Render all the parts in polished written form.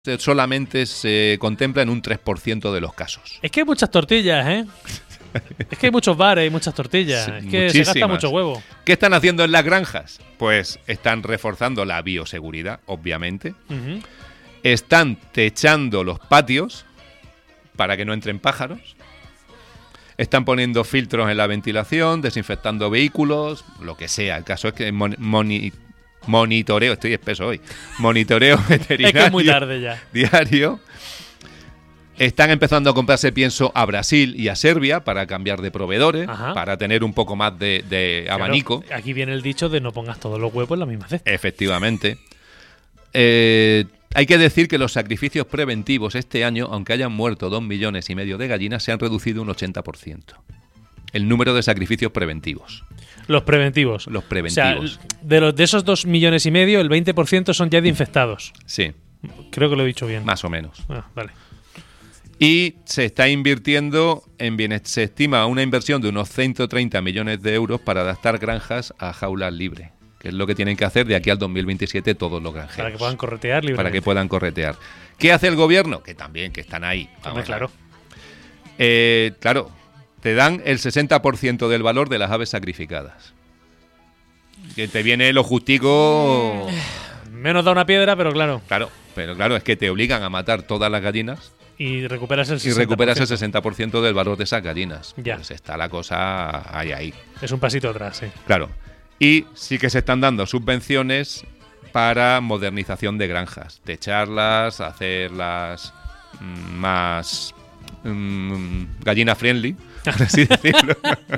solamente se contempla en un 3% de los casos. Es que hay muchas tortillas, ¿eh? Es que hay muchos bares y muchas tortillas. Sí, es que se gasta mucho huevo. ¿Qué están haciendo en las granjas? Pues están reforzando la bioseguridad, obviamente. Uh-huh. Están techando los patios para que no entren pájaros. Están poniendo filtros en la ventilación, desinfectando vehículos, lo que sea. El caso es que monitoreo, estoy espeso hoy, monitoreo veterinario es que es muy tarde ya. Diario. Están empezando a comprarse pienso a Brasil y a Serbia para cambiar de proveedores, Ajá. para tener un poco más de abanico. Claro, aquí viene el dicho de no pongas todos los huevos en la misma cesta. Efectivamente. Hay que decir que los sacrificios preventivos este año, aunque hayan muerto 2,5 millones de gallinas, se han reducido un 80%. El número de sacrificios preventivos. Los preventivos. Los preventivos. O sea, de esos 2,5 millones, el 20% son ya de infectados. Sí. Creo que lo he dicho bien. Más o menos. Vale. Y se está invirtiendo en bienes. Se estima una inversión de unos 130 millones de euros para adaptar granjas a jaulas libres, que es lo que tienen que hacer de aquí al 2027 todos los granjeros. Para que puedan corretear libremente. Para que puedan corretear. ¿Qué hace el gobierno? Que también, que están ahí. Claro. Claro, te dan el 60% del valor de las aves sacrificadas. Que te viene lo justico. Menos da una piedra, pero claro. Claro, es que te obligan a matar todas las gallinas. Y recuperas el 60%. Y recuperas el 60% del valor de esas gallinas. Ya. Pues está la cosa ahí. Es un pasito atrás, sí. Claro. Y sí que se están dando subvenciones para modernización de granjas. Techarlas, hacerlas más gallina friendly, por así decirlo.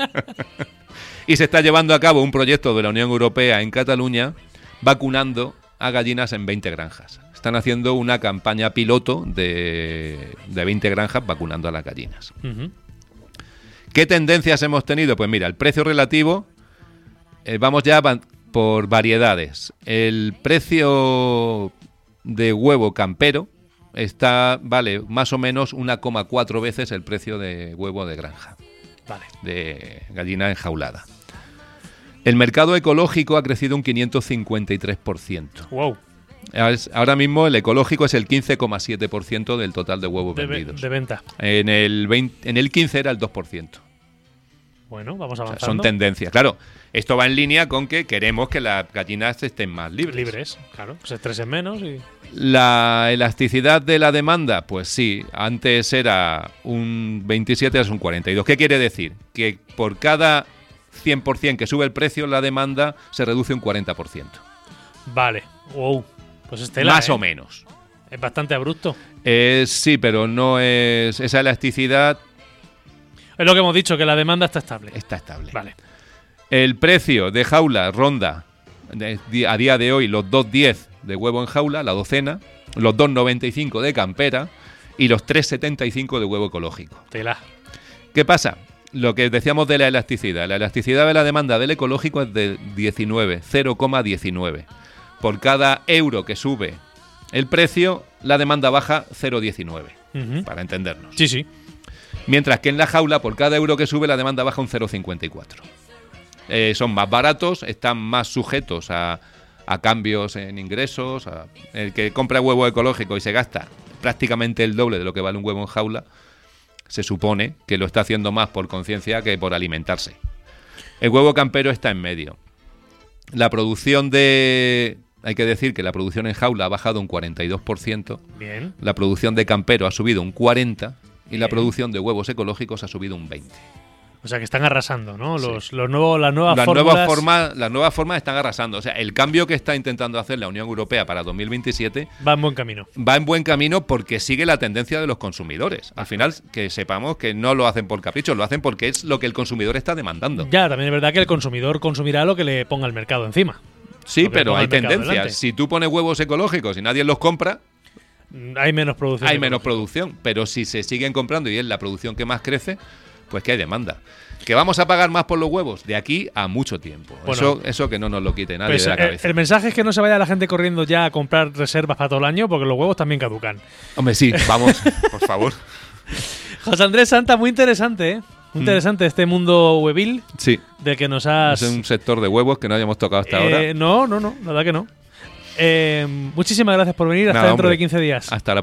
Y se está llevando a cabo un proyecto de la Unión Europea en Cataluña vacunando a gallinas en 20 granjas. Están haciendo una campaña piloto de 20 granjas vacunando a las gallinas. Uh-huh. ¿Qué tendencias hemos tenido? Pues mira, el precio relativo, vamos ya por variedades. El precio de huevo campero vale más o menos 1,4 veces el precio de huevo de granja. Vale. De gallina enjaulada. El mercado ecológico ha crecido un 553%. Wow. Ahora mismo el ecológico es el 15,7% del total de huevos vendidos. De venta. En el 15 era el 2%. Bueno, vamos avanzando. O sea, son tendencias. Claro, esto va en línea con que queremos que las gallinas estén más libres. Libres, claro. Se estresen menos y... La elasticidad de la demanda, pues sí, antes era un 27, ahora es un 42. ¿Qué quiere decir? Que por cada 100% que sube el precio, la demanda se reduce un 40%. Vale. Wow. Pues es tela, más o menos. Es bastante abrupto. Sí, pero no es... Esa elasticidad... Es lo que hemos dicho, que la demanda está estable. Está estable. Vale. El precio de jaula ronda a día de hoy los 2,10 de huevo en jaula, la docena, los 2,95 de campera y los 3,75 de huevo ecológico. Tela. ¿Qué pasa? Lo que decíamos de la elasticidad. La elasticidad de la demanda del ecológico es de 0,19. Por cada euro que sube el precio, la demanda baja 0,19. Uh-huh. Para entendernos. Sí, sí. Mientras que en la jaula, por cada euro que sube, la demanda baja un 0,54. Son más baratos, están más sujetos a cambios en ingresos. El que compra huevo ecológico y se gasta prácticamente el doble de lo que vale un huevo en jaula, se supone que lo está haciendo más por conciencia que por alimentarse. El huevo campero está en medio. La producción hay que decir que la producción en jaula ha bajado un 42%. Bien. La producción de campero ha subido un 40%. Y la Bien. producción de huevos ecológicos ha subido un 20%. O sea que están arrasando, ¿no? Sí. Las nuevas fórmulas... Las nuevas formas están arrasando. O sea, el cambio que está intentando hacer la Unión Europea para 2027 va en buen camino. Va en buen camino porque sigue la tendencia de los consumidores. Al final, que sepamos que no lo hacen por capricho, lo hacen porque es lo que el consumidor está demandando. Ya, también es verdad que el consumidor consumirá lo que le ponga el mercado encima. Sí, pero hay tendencias. Si tú pones huevos ecológicos y nadie los compra, hay menos producción. Hay menos producción, pero si se siguen comprando y es la producción que más crece, pues que hay demanda. ¿Que vamos a pagar más por los huevos? De aquí a mucho tiempo. Bueno, eso que no nos lo quite nadie pues de la cabeza. El mensaje es que no se vaya la gente corriendo ya a comprar reservas para todo el año, porque los huevos también caducan. Hombre, sí, vamos, por favor. José Andrés Santa, muy interesante, ¿eh? Muy interesante este mundo huevil. Sí. Del que nos has... Es un sector de huevos que no hayamos tocado hasta ahora. No, la verdad que no. Muchísimas gracias por venir. Hasta Nada, dentro hombre. de 15 días. Hasta la